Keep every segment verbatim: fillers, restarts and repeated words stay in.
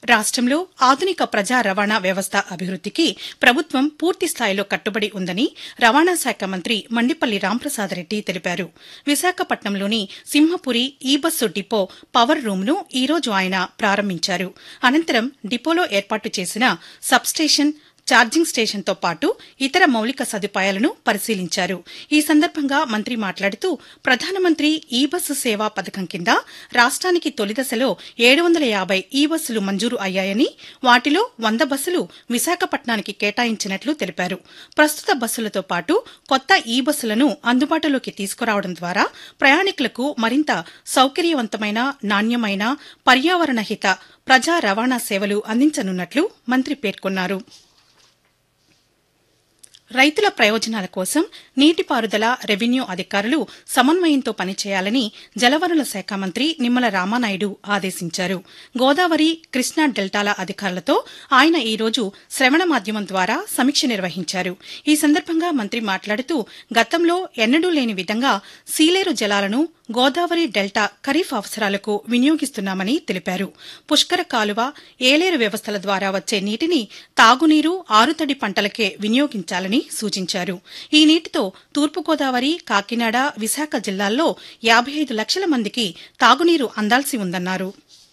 రాష్టంలో ఆధునిక ప్రజా రవాణా వ్యవస్థ అభివృద్దికి ప్రభుత్వం పూర్తి స్థాయిలో కట్టుబడి ఉందని రవాణా శాఖ మంత్రి మండిపల్లి రాంప్రసాదరెడ్డి తెలిపారు. విశాఖపట్నంలోని సింహపురి ఈ బస్సు డిపో పవర్ రూమ్ను ఈ రోజు ఆయన ప్రారంభించారు. అనంతరం డిపోలో ఏర్పాటు చేసిన సబ్స్టేషన్, ఛార్జింగ్ స్టేషన్తో పాటు ఇతర మౌలిక సదుపాయాలను పరిశీలించారు. ఈ సందర్భంగా మంత్రి మాట్లాడుతూ ప్రధానమంత్రి ఈ బస్సు సేవా పథకం కింద రాష్ట్రానికి తొలిదశలో ఏడు వందల యాబై ఈ బస్సులు మంజూరు అయ్యాయని, వాటిలో వంద బస్సులు విశాఖపట్నానికి కేటాయించినట్లు తెలిపారు. ప్రస్తుత బస్సులతో పాటు కొత్త ఈ బస్సులను అందుబాటులోకి తీసుకురావడం ద్వారా ప్రయాణికులకు మరింత సౌకర్యవంతమైన, నాణ్యమైన, పర్యావరణ హిత ప్రజా రవాణా సేవలు అందించనున్నట్లు మంత్రి పేర్కొన్నారు. రైతుల ప్రయోజనాల కోసం నీటిపారుదల, రెవెన్యూ అధికారులు సమన్వయంతో పనిచేయాలని జలవనరుల శాఖ మంత్రి నిమ్మల రామానాయుడు ఆదేశించారు. గోదావరి, కృష్ణా డెల్టాల అధికారులతో ఆయన ఈ రోజు శ్రవణ మాధ్యమం ద్వారా సమీక్ష నిర్వహించారు. ఈ సందర్భంగా మంత్రి మాట్లాడుతూ గతంలో ఎన్నడూ లేని విధంగా సీలేరు జలాలను గోదావరి డెల్టా ఖరీఫ్ అవసరాలకు వినియోగిస్తున్నామని తెలిపారు. పుష్కర కాలువ, ఏలేరు వ్యవస్థల ద్వారా వచ్చే నీటిని తాగునీరు, ఆరుతడి పంటలకే వినియోగించాలని సూచించారు. ఈ నీటితో తూర్పుగోదావరి, కాకినాడ, విశాఖ జిల్లాల్లో యాబై ఐదు లక్షల మందికి తాగునీరు అందాల్సి ఉందన్నారు.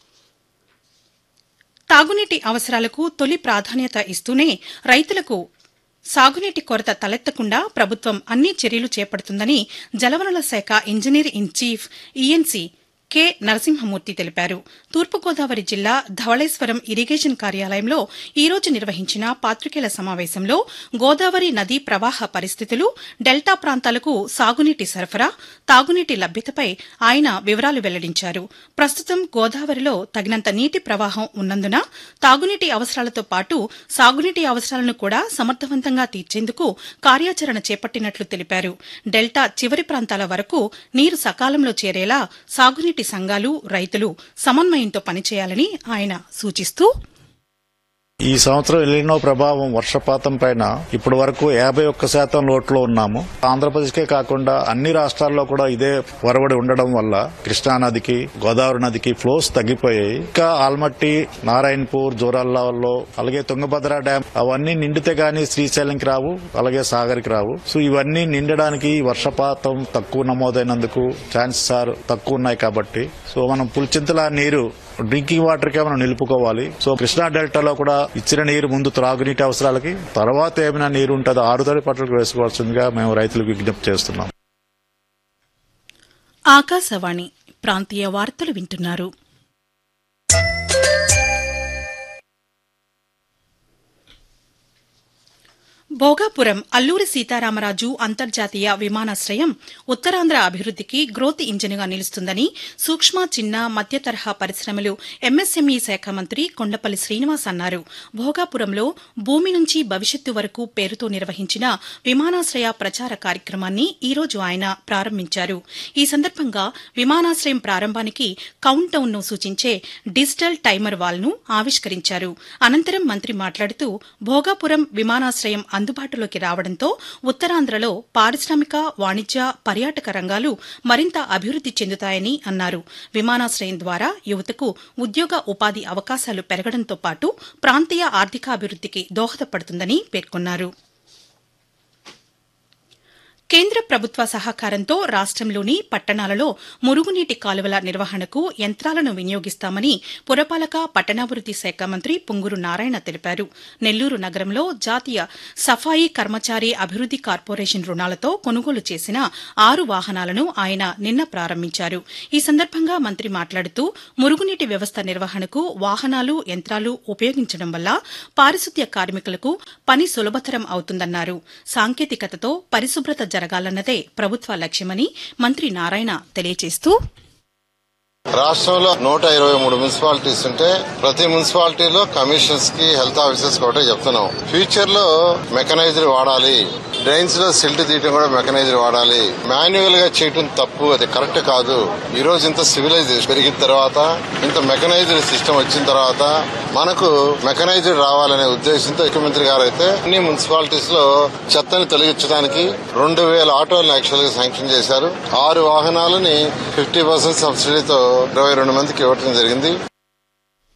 తాగునీటి అవసరాలకు తొలి ప్రాధాన్యత ఇస్తూనే రైతులకు సాగునీటి కొరత తలెత్తకుండా ప్రభుత్వం అన్ని చర్యలు చేపడుతుందని జలవనరుల శాఖ engineer in chief ENC K Narasimhamurthy తెలిపారు. తూర్పుగోదావరి జిల్లా ధవళేశ్వరం ఇరిగేషన్ కార్యాలయంలో ఈ రోజు నిర్వహించిన పాతికేయుల సమావేశంలో గోదావరి నదీ ప్రవాహ పరిస్థితులు, డెల్టా ప్రాంతాలకు సాగునీటి సరఫరా, తాగునీటి లభ్యతపై ఆయన వివరాలు వెల్లడించారు. ప్రస్తుతం గోదావరిలో తగినంత నీటి ప్రవాహం ఉన్నందున తాగునీటి అవసరాలతో పాటు సాగునీటి అవసరాలను కూడా సమర్థవంతంగా తీర్చేందుకు కార్యాచరణ చేపట్టినట్లు తెలిపారు. డెల్టా చివరి ప్రాంతాల వరకు నీరు సకాలంలో చేరేలా సాగునీటి సంఘాలు, రైతులు సమన్వయంతో పనిచేయాలని ఆయన సూచిస్తూ, ఈ సంవత్సరం ఎలినో ప్రభావం వర్షపాతం పైన ఇప్పటి వరకు యాభై ఒక్క శాతం లోట్లో ఉన్నాము. ఆంధ్రప్రదేశ్కే కాకుండా అన్ని రాష్ట్రాల్లో కూడా ఇదే వరవడి ఉండడం వల్ల కృష్ణానదికి, గోదావరి నదికి ఫ్లోస్ తగ్గిపోయాయి. ఇంకా ఆల్మట్టి, నారాయణపూర్, జోరాల్లో, అలాగే తుంగభద్ర డ్యాం అవన్నీ నిండితే గానీ శ్రీశైలంకి రావు, అలాగే సాగర్కి రావు. సో ఇవన్నీ నిండడానికి వర్షపాతం తక్కువ నమోదైనందుకు ఛాన్సెస్ ఆర్ తక్కువ ఉన్నాయి. కాబట్టి సో మనం పులిచింతల నీరు డ్రింకింగ్ వాటర్ కే మనం నిలుపుకోవాలి. సో కృష్ణా డెల్టాలో కూడా ఇచ్చిన నీరు ముందు త్రాగునీటి అవసరాలకి, తర్వాత ఏమైనా నీరు ఉంటుందో ఆరుతడి పంటలకు వేసుకోవాల్సిందిగా మేము రైతులకు విజ్ఞప్తి చేస్తున్నాం. ఆకాశవాణి ప్రాంతీయ వార్తలు వింటున్నారు. భోగాపురం అల్లూరి సీతారామరాజు అంతర్జాతీయ విమానాశ్రయం ఉత్తరాంధ్ర అభివృద్దికి గ్రోత్ ఇంజిన్గా నిలుస్తుందని సూక్ష్మ, చిన్న, మధ్య తరహా పరిశ్రమలు, ఎంఎస్ఎంఈ శాఖ మంత్రి కొండపల్లి శ్రీనివాస్ అన్నారు. భోగాపురంలో భూమి నుంచి భవిష్యత్తు వరకు పేరుతో నిర్వహించిన విమానాశ్రయ ప్రచార కార్యక్రమాన్ని ఈ రోజు ఆయన ప్రారంభించారు. ఈ సందర్భంగా విమానాశ్రయం ప్రారంభానికి కౌంట్ డౌన్ ను సూచించే డిజిటల్ టైమర్ వాల్ ను ఆవిష్కరించారు. అనంతరం మంత్రి మాట్లాడుతూ భోగాపురం విమానాశ్రయం అందుబాటులోకి రావడంతో ఉత్తరాంధ్రలో పారిశ్రామిక, వాణిజ్య, పర్యాటక రంగాలు మరింత అభివృద్ది చెందుతాయని అన్నారు. విమానాశ్రయం ద్వారా యువతకు ఉద్యోగ, ఉపాధి అవకాశాలు పెరగడంతో పాటు ప్రాంతీయ ఆర్థికాభివృద్దికి దోహదపడుతుందని పేర్కొన్నారు. కేంద్ర ప్రభుత్వ సహకారంతో రాష్టంలోని పట్టణాలలో మురుగునీటి కాలువల నిర్వహణకు యంత్రాలను వినియోగిస్తామని పురపాలక, పట్టణాభివృద్ది శాఖ మంత్రి పొంగూరు నారాయణ తెలిపారు. నెల్లూరు నగరంలో జాతీయ సఫాయి కర్మచారి అభివృద్ది కార్పొరేషన్ రుణాలతో కొనుగోలు చేసిన ఆరు వాహనాలను ఆయన నిన్న ప్రారంభించారు. ఈ సందర్భంగా మంత్రి మాట్లాడుతూ మురుగునీటి వ్యవస్థ నిర్వహణకు వాహనాలు, యంత్రాలు ఉపయోగించడం వల్ల పారిశుద్ధ్య కార్మికులకు పని సులభతరం అవుతుందన్నారు. సాంకేతికతతో పరిశుభ్రత జరగాలన్నదే ప్రభుత్వ లక్ష్యమని మంత్రి నారాయణ తెలియజేస్తూ, రాష్ట్రంలో నూట ఇరవై మూడు మున్సిపాలిటీస్ ఉంటే ప్రతి మున్సిపాలిటీలో కమిషనర్స్ కి, హెల్త్ ఆఫీసర్స్ ఒకటే చెప్తున్నాం. ఫ్యూచర్ లో మెకనైజర్ వాడాలి, డ్రైన్స్ లో సిల్ట్ తీయడం కూడా మెకనైజర్ వాడాలి. మాన్యువల్ గా చేయడం తప్పు, అది కరెక్ట్ కాదు. ఈ రోజు ఇంత సివిలైజేషన్ పెరిగిన తర్వాత, ఇంత మెకనైజర్ సిస్టమ్ వచ్చిన తర్వాత మనకు మెకనైజర్ రావాలనే ఉద్దేశంతో ముఖ్యమంత్రి గారు అయితే అన్ని మున్సిపాలిటీస్ లో చెత్తని తొలగించడానికి రెండు వేల ఆటోలను యాక్చువల్ గా శాంక్షన్ చేశారు. ఆరు వాహనాలని ఫిఫ్టీ పర్సెంట్ సబ్సిడీతో ఇరవై రెండు మందికి ఇవ్వడం జరిగింది.